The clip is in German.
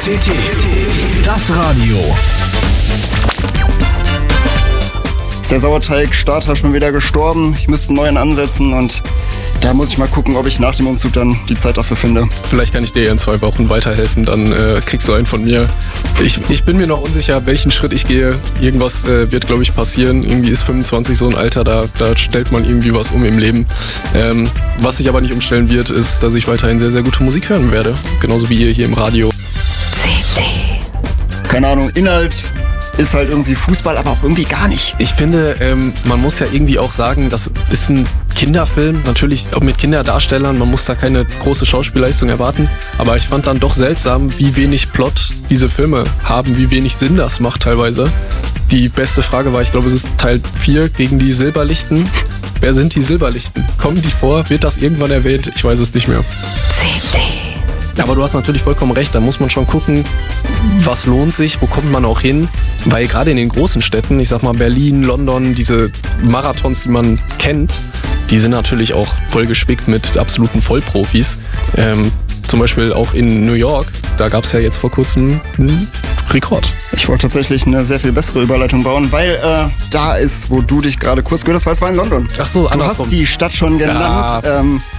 CT, das Radio. Ist der Sauerteig-Starter schon wieder gestorben? Ich müsste einen neuen ansetzen und da muss ich mal gucken, ob ich nach dem Umzug dann die Zeit dafür finde. Vielleicht kann ich dir in 2 Wochen weiterhelfen, dann kriegst du einen von mir. Ich bin mir noch unsicher, welchen Schritt ich gehe. Irgendwas wird, glaube ich, passieren. Irgendwie ist 25 so ein Alter, da stellt man irgendwie was um im Leben. Was sich aber nicht umstellen wird, ist, dass ich weiterhin sehr, sehr gute Musik hören werde. Genauso wie ihr hier im Radio. Keine Ahnung, Inhalt ist halt irgendwie Fußball, aber auch irgendwie gar nicht. Ich finde, man muss ja irgendwie auch sagen, das ist ein Kinderfilm, natürlich auch mit Kinderdarstellern, man muss da keine große Schauspielleistung erwarten, aber ich fand dann doch seltsam, wie wenig Plot diese Filme haben, wie wenig Sinn das macht teilweise. Die beste Frage war, ich glaube, es ist Teil 4 gegen die Silberlichten. Wer sind die Silberlichten? Kommen die vor? Wird das irgendwann erwähnt? Ich weiß es nicht mehr. Aber du hast natürlich vollkommen recht, da muss man schon gucken, was lohnt sich, wo kommt man auch hin. Weil gerade in den großen Städten, ich sag mal Berlin, London, diese Marathons, die man kennt, die sind natürlich auch voll gespickt mit absoluten Vollprofis. Zum Beispiel auch in New York, da gab es ja jetzt vor kurzem einen Rekord. Ich wollte tatsächlich eine sehr viel bessere Überleitung bauen, weil da ist, wo du dich gerade kurz gehört hast, weil es war in London. Ach so, du andersrum. hast die Stadt schon genannt. Ja.